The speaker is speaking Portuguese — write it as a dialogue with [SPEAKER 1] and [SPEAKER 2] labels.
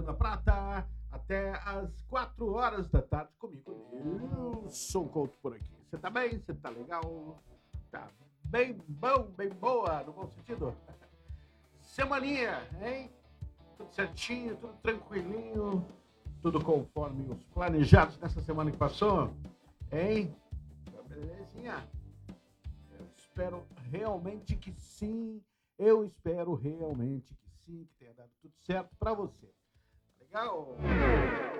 [SPEAKER 1] da Prata, até às 4 horas da tarde comigo. Nilson Couto por aqui. Você tá bem? Você tá legal? Tá bem bom, bem boa, no bom sentido? Semaninha, hein? Tudo certinho, tudo tranquilinho, tudo conforme os planejados nessa semana que passou, hein? Belezinha? Eu espero realmente que sim. Eu espero realmente que sim, que tenha dado tudo certo para você. Tá legal?